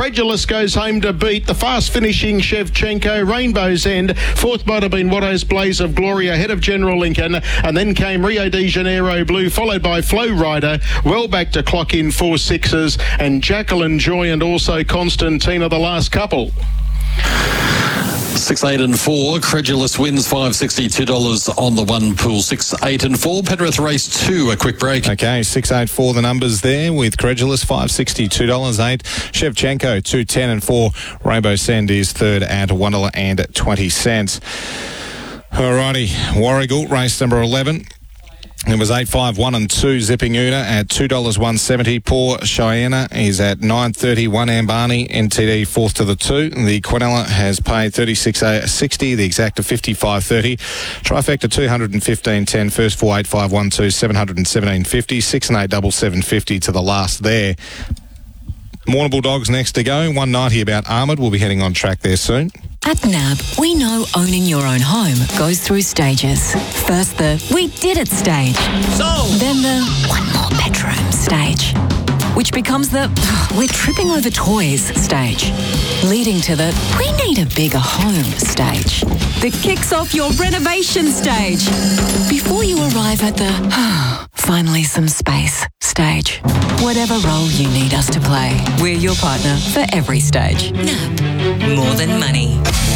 Credulous goes home to beat the fast finishing Shevchenko. Rainbow's End. Fourth might have been Watto's Blaze of Glory ahead of General Lincoln. And then came Rio de Janeiro Blue, followed by Flow Rider. Well back to clock in 4 6s. And Jacqueline Joy and also Constantina, the last couple. 6, 8 and 4. Credulous wins $562 on the one pool. 6, 8 and 4. Penrith race 2. A quick break. Okay, 6, 8, 4 the numbers there with Credulous $562. 8. Shevchenko 2, 10 and 4. Rainbow Send is third at $1.20. Alrighty, Warragul race number 11. It was 8, 5, 1 and 2. Zipping Una at $2.170. Poor Cheyenne is at $9.30. 1 Ambani NTD fourth to the 2. The Quinella has paid $36.60. The Exacta $55.30. Trifecta $215.10. First 4, 8, 5, 1, 2, $717.50. 6 and 8 double $750 to the last there. Mourner Bulldogs next to go. 190 about Armoured. We'll be heading on track there soon. At NAB, we know owning your own home goes through stages. First the "we did it" stage. Then the "one more bedroom" stage. Which becomes the "we're tripping over toys" stage. Leading to the "we need a bigger home" stage. That kicks off your renovation stage. Before you arrive at the "finally some space" stage. Whatever role you need us to play, we're your partner for every stage. NAB. More than money.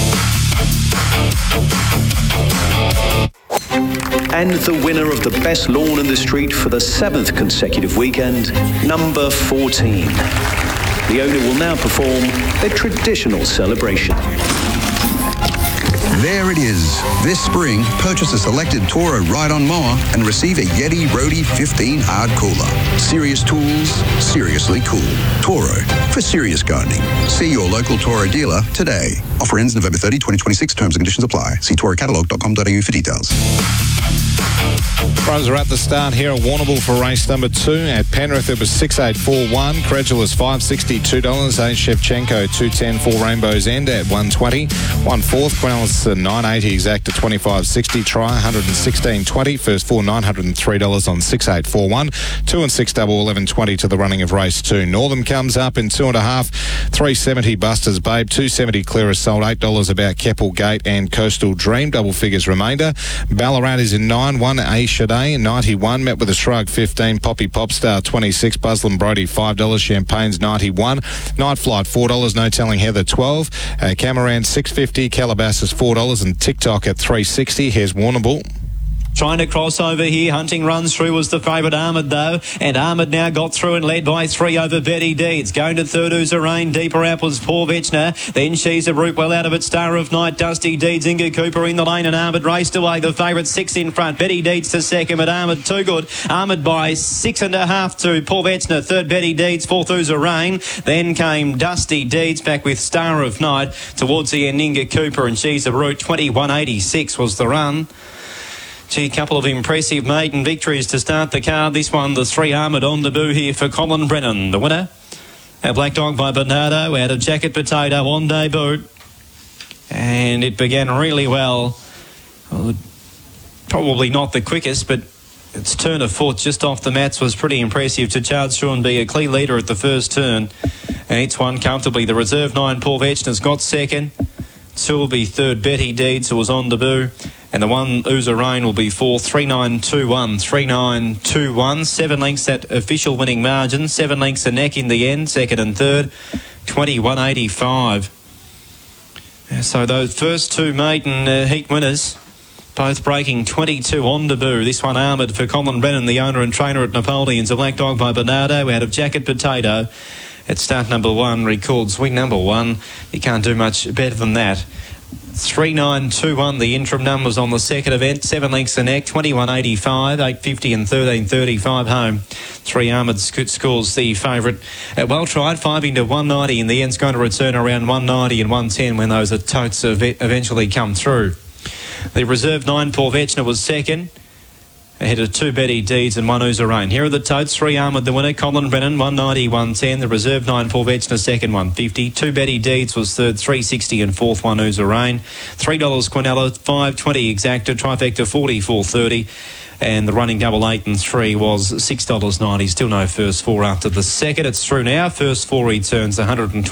And the winner of the best lawn in the street for the 7th consecutive weekend, number 14. The owner will now perform their traditional celebration. There it is. This spring, purchase a selected Toro ride-on mower and receive a Yeti Roadie 15 hard cooler. Serious tools, seriously cool. Toro, for serious gardening. See your local Toro dealer today. Offer ends November 30, 2026. Terms and conditions apply. See torocatalog.com.au for details. Runs are at the start here at Warrnambool for race number 2. At Penrith, it was 6, 8, 4, 1. Credulous $562. 8 Shevchenko 210. 4 Rainbows End at $120. 1 4th. Quinellas $980. Exact at $25.60. Try $116.20. First 4 $903 on 6, 8, 4, 1. 2 and 6 double $11.20 to the running of race 2. Northern comes up in 2.5. 370 Buster's Babe. 270 Clearest sold. $8 about Keppel Gate and Coastal Dream. Double figures remainder. Ballarat is in 9. 1 Aisha Day 91. Met with a Shrug 15. Poppy Popstar 26. Buslam Brody $5. Champagne's 91. Night Flight $4. No Telling Heather 12. Camaran $6.50. Calabasas $4 and TikTok at $3.60. Here's Warrnambool. Trying to cross over here. Hunting runs through was the favourite Armoured though. And Armoured now got through and led by 3 over Betty Deeds. Going to third Ooza Rain. Deeper out was Paul Vetchner. Then She's a Root well out of it. Star of Night. Dusty Deeds. Inga Cooper in the lane and Armoured raced away. The favourite 6 in front. Betty Deeds to second but Armoured too good. Armoured by 6.5 to Paul Vetchner. Third Betty Deeds. Fourth Ooza Rain. Then came Dusty Deeds back with Star of Night. Towards the end Inga Cooper and She's a Root. 21.86 was the run. Gee, a couple of impressive maiden victories to start the card. This one, the 3 Armoured on debut here for Colin Brennan. The winner, a Black Dog by Bernardo out of Jacket Potato on debut. And it began really well. Probably not the quickest, but its turn of foot just off the mats was pretty impressive to charge through and be a clear leader at the first turn. And it's won comfortably. The reserve 9, Paul Vetchner's got second. 2 will be third, Betty Deeds, who was on debut. And the 1, Ooza Rain, will be 4, 3-9-2-1. 3-9-2-1. 7 lengths at official winning margin. 7 lengths a neck in the end, second and third. 21.85. So those first 2 maiden heat winners, both breaking 22 on debut. This one Armoured for Colin Brennan, the owner and trainer at Napoleon's. A Black Dog by Bernardo out of Jacket Potato. At start number 1, record swing number 1. You can't do much better than that. 3-9-2-1, the interim numbers on the second event. 7 lengths a neck, 21.85, 8.50 and 13.35 home. 3 Armoured scores the favourite. Well tried, 5 into 190 in the end. It's going to return around 190 and 110 when those totes eventually come through. The reserve 9, Paul Vetchner, was second. Ahead of 2 Betty Deeds and 1 Ooza Rain. Here are the totes. 3 Armoured, the winner. Colin Brennan, 190, 110. The reserve 9, Paul Vetchner, second, 150. 2 Betty Deeds was third, 360 and fourth, 1 Ooza Rain. $3 Quinella, 5.20 Exacta. Trifecta, 44.30. And the running double 8 and 3 was $6.90. Still no first 4 after the second. It's through now. First 4 returns 120.